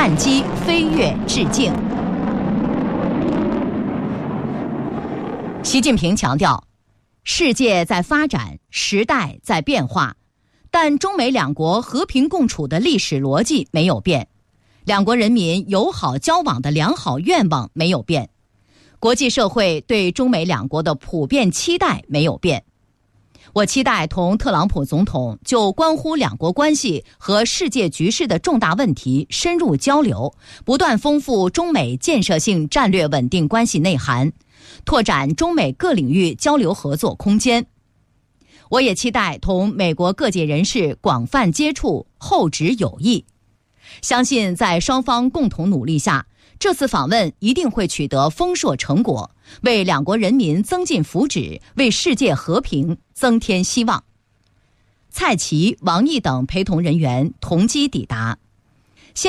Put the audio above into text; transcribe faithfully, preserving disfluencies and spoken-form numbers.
战机飞跃致敬。习近平强调，世界在发展，时代在变化，但中美两国和平共处的历史逻辑没有变，两国人民友好交往的良好愿望没有变，国际社会对中美两国的普遍期待没有变。我期待同特朗普总统就关乎两国关系和世界局势的重大问题深入交流，不断丰富中美建设性战略稳定关系内涵，拓展中美各领域交流合作空间。我也期待同美国各界人士广泛接触，厚植友谊。相信在双方共同努力下，这次访问一定会取得丰硕成果，为两国人民增进福祉，为世界和平增添希望。蔡奇、王毅等陪同人员同机抵达。